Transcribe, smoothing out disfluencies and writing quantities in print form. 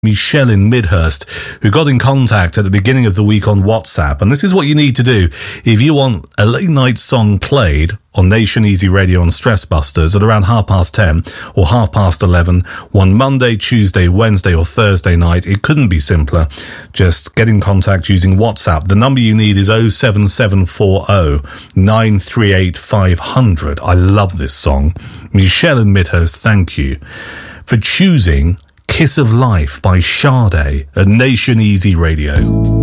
Michelle in Midhurst, who got in contact at the beginning of the week on WhatsApp. And this is what you need to do if you want a late night song played on Nation Easy Radio on Stress Busters at around 10:30 or 11:30 one Monday, Tuesday, Wednesday or Thursday night. It couldn't be simpler. Just get in contact using WhatsApp. The number you need is 07740 938 500. I love this song. Michelle in Midhurst, thank you for choosing Kiss of Life by Sade at Nation Easy Radio.